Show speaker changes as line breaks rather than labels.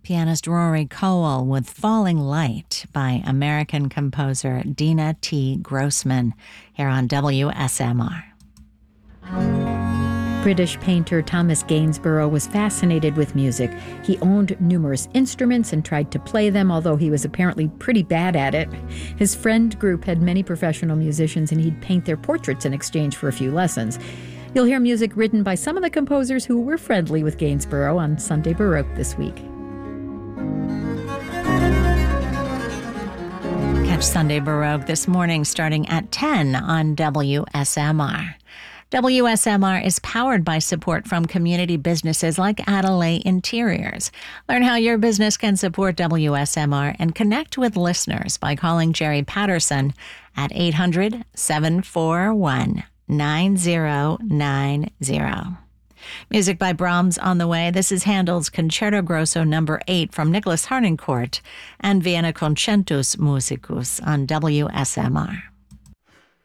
Pianist Rory Cowell with Falling Light by American composer Dina T. Grossman here on WSMR.
British painter Thomas Gainsborough was fascinated with music. He owned numerous instruments and tried to play them, although he was apparently pretty bad at it. His friend group had many professional musicians, and he'd paint their portraits in exchange for a few lessons. You'll hear music written by some of the composers who were friendly with Gainsborough on Sunday Baroque this week.
Catch Sunday Baroque this morning starting at 10 on WSMR. WSMR is powered by support from community businesses like Adelaide Interiors. Learn how your business can support WSMR and connect with listeners by calling Jerry Patterson at 800-741-9090. Music by Brahms on the way. This is Handel's Concerto Grosso No. 8 from Nicholas Harnoncourt and Vienna Concertus Musicus on WSMR.